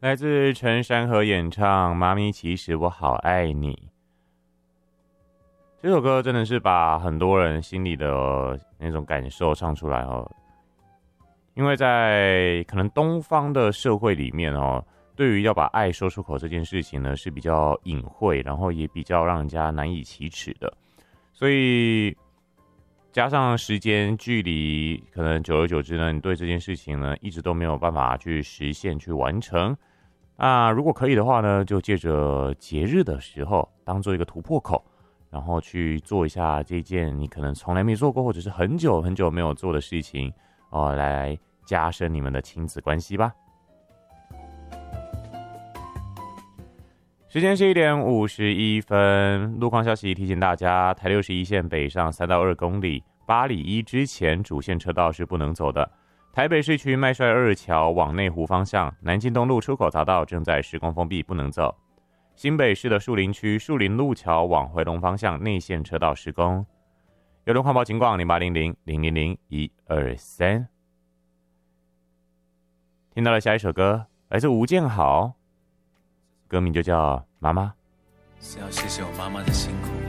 来自陈珊河演唱《妈咪其实我好爱你》。这首歌真的是把很多人心里的那种感受唱出来哦。因为在可能东方的社会里面哦，对于要把爱说出口这件事情呢是比较隐晦，然后也比较让人家难以启齿的。所以加上时间距离，可能久而久之呢，你对这件事情呢一直都没有办法去实现去完成。如果可以的话呢，就借着节日的时候当做一个突破口，然后去做一下这件你可能从来没做过或者是很久很久没有做的事情来加深你们的亲子关系吧。时间是1点51分，路况消息提醒大家，台61线北上3到2公里，8里1之前主线车道是不能走的。台北市区麦帅二桥往内湖方向，南京东路出口匝道正在施工封闭，不能走。新北市的树林区树林路桥往回龙方向内线车道施工。有路况报情况0800-000-123。听到了下一首歌，来自吴建豪，歌名就叫《妈妈》。 是要谢谢我妈妈的辛苦。